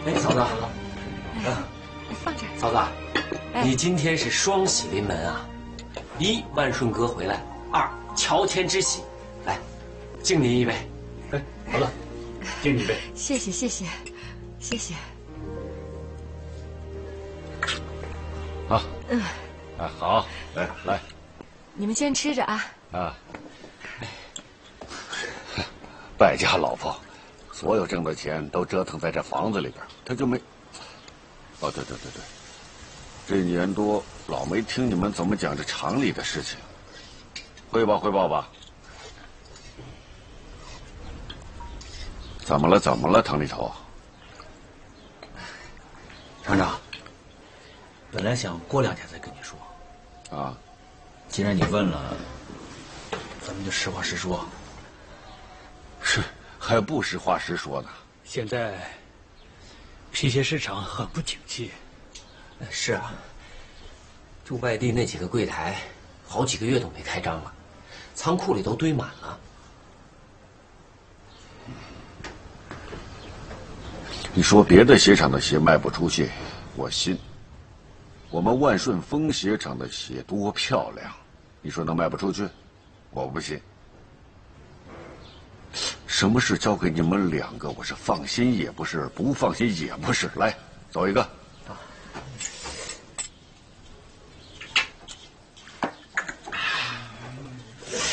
哎，嫂子， 放这儿。 嫂子，你今天是双喜临门啊！一，万顺哥回来；二，乔迁之喜。来，敬您一杯。 哎，好了，敬你一杯。 谢谢谢谢，谢谢。 好，哎，好，来， 你们先吃着啊。 啊，败家老婆，所有挣的钱都折腾在这房子里边，他就没。哦，对，这1年多老没听你们怎么讲这厂里的事情，汇报吧。怎么了，唐里头？ 厂长，本来想过2天再跟你说， 啊， 既然你问了，咱们就实话实说。 是，还不实话实说呢。 现在皮鞋市场很不景气。 是啊，就外地那几个柜台，好几个月都没开张了，仓库里都堆满了。 你说别的鞋厂的鞋卖不出去，我信。我们万顺丰鞋厂的鞋多漂亮，你说能卖不出去？我不信。什么事交给你们2个，我是放心也不是，不放心也不是。来，走一个。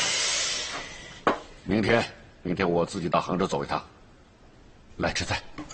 明天我自己到杭州走一趟。来，吃菜。